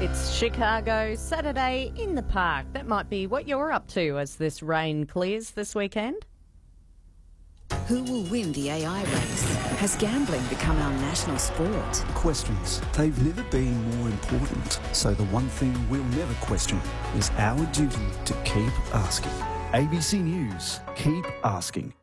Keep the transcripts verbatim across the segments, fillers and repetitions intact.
It's Chicago Saturday in the park. That might be what you're up to as this rain clears this weekend. Who will win the A I race? Has gambling become our national sport? Questions. They've never been more important. So the one thing we'll never question is our duty to keep asking. A B C News. Keep asking.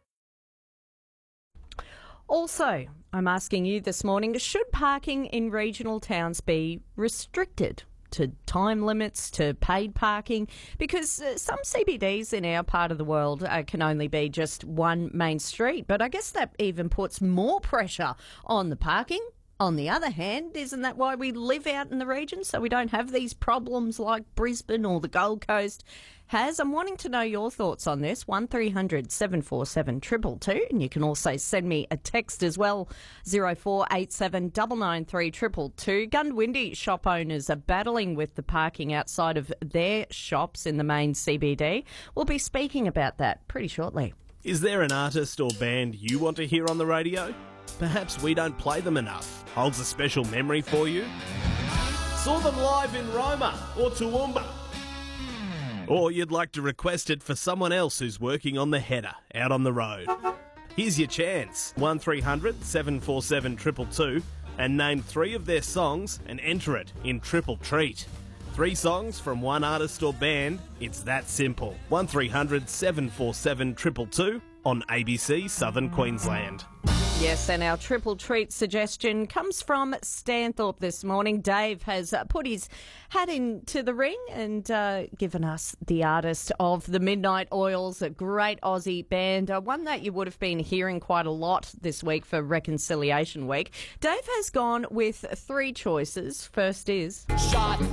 Also, I'm asking you this morning, should parking in regional towns be restricted to time limits, to paid parking? Because uh, some C B Ds in our part of the world uh, can only be just one main street, but I guess that even puts more pressure on the parking. On the other hand, isn't that why we live out in the region, so we don't have these problems like Brisbane or the Gold Coast has? I'm wanting to know your thoughts on this. one three hundred seven four seven two two two, and you can also send me a text as well, zero four eight seven nine nine three two two two. Goondiwindi shop owners are battling with the parking outside of their shops in the main C B D. We'll be speaking about that pretty shortly. Is there an artist or band you want to hear on the radio? Perhaps we don't play them enough. Holds a special memory for you? Saw them live in Roma or Toowoomba? Or you'd like to request it for someone else who's working on the header out on the road? Here's your chance. one three hundred seven four seven two two two and name three of their songs and enter it in Triple Treat. Three songs from one artist or band. It's that simple. one three hundred seven four seven two two two on A B C Southern Queensland. Yes, and our triple treat suggestion comes from Stanthorpe this morning. Dave has uh, put his hat into the ring and uh, given us the artist of the Midnight Oils, a great Aussie band, uh, one that you would have been hearing quite a lot this week for Reconciliation Week. Dave has gone with three choices. First is... Shot.